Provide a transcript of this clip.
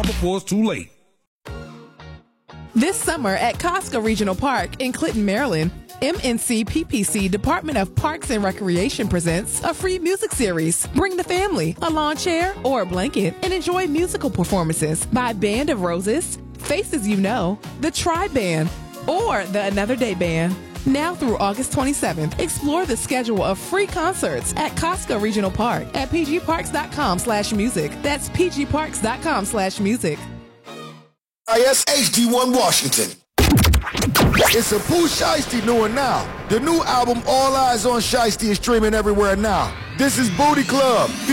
before it's too late. This summer at Costco Regional Park in Clinton, Maryland, MNC PPC Department of Parks and Recreation presents a free music series. Bring the family, a lawn chair, or a blanket, and enjoy musical performances by Band of Roses, Faces You Know, the Tribe Band, or the Another Day Band. Now through August 27th, explore the schedule of free concerts at Costco Regional Park at pgparks.com/music. That's pgparks.com/music. IS HD1 Washington. It's a Pooh Shiesty new and now. The new album All Eyes on Shiesty is streaming everywhere now. This is Booty Club.